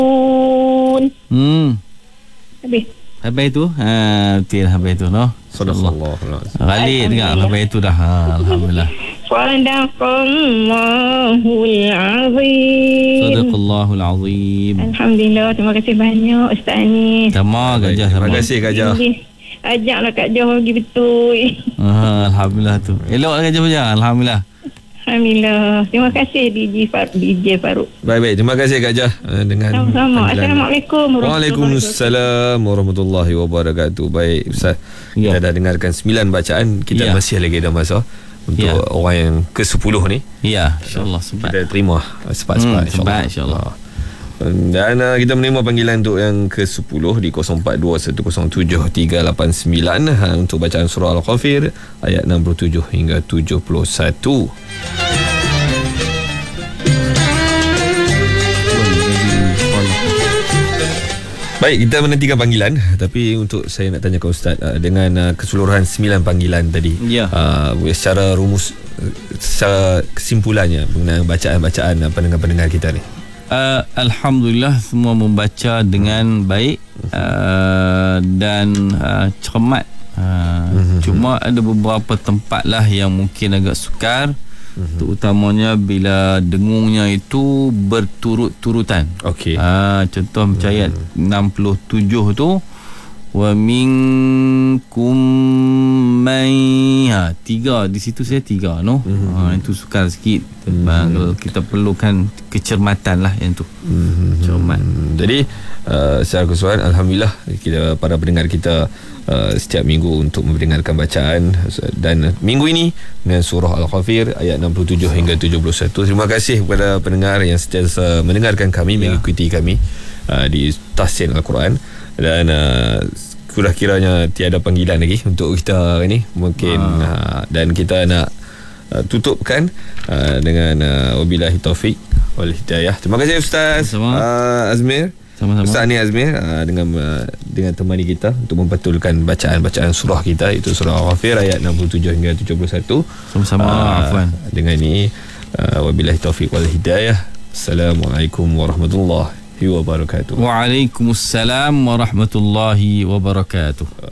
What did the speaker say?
Habis. Habis itu, betul habis itu, no. Sadaqallah. Ghalib dengar habis itu dah. Alhamdulillah. Sadaqallahul azim. Sadaqallahul azim. Alhamdulillah, terima kasih banyak Ustaz Anis. Sama Gajah sama. Terima kasih Gajah. Ajaklah Kak Johor pergi betul. Alhamdulillah tu. Elok Gajah Baja. Alhamdulillah. Alhamdulillah. Terima kasih DJ Farouk. Baik, terima kasih Kak Jah dengan sama-sama. panggilan. Assalamualaikum. Waalaikumsalam warahmatullahi wabarakatuh. Baik Ustaz, kita dah dengarkan 9 bacaan. Kita masih lagi ada masa untuk orang yang ke-10 ni. Ya, insya-Allah sempat. Kita terima cepat-cepat insya-Allah. Dan kita menerima panggilan untuk yang ke-10 di 0421073899 untuk bacaan surah Al-Ghafir ayat 67 hingga 71. Baik, kita menantikan panggilan. Tapi untuk saya nak tanya ke Ustaz, dengan keseluruhan 9 panggilan tadi, secara rumus, secara kesimpulannya mengenai bacaan-bacaan pendengar-pendengar kita ni, Alhamdulillah semua membaca dengan baik dan cermat. Cuma ada beberapa tempat lah yang mungkin agak sukar, terutamanya bila dengungnya itu berturut-turutan. Contoh macam ayat 67 tu, wa minkum man, tiga di situ, saya tiga itu sukar sikit. Kalau kita perlukan kecermatan lah yang tu, cermat. Jadi secara keseluruhan alhamdulillah kita, para pendengar kita, setiap minggu untuk mendengarkan bacaan, dan minggu ini dengan surah Al-Ghafir ayat 67 hingga 71. Terima kasih kepada pendengar yang sentiasa mendengarkan kami, mengikuti kami di Tahsin Al-Quran. Dan kurang kiranya tiada panggilan lagi untuk kita hari ni mungkin, dan kita nak tutupkan dengan wabillahi taufik wal hidayah. Terima kasih Ustaz Azmir. Sama-sama. Ustaz ni Azmir dengan temani kita untuk membetulkan bacaan-bacaan surah kita, itu surah Al-Ghafir ayat 67 hingga 71. Sama-sama. Afwan. Dengan ini wabillahi taufik wal hidayah. Assalamualaikum warahmatullahi wabarakatuh. Waalaikumsalam warahmatullahi wabarakatuh.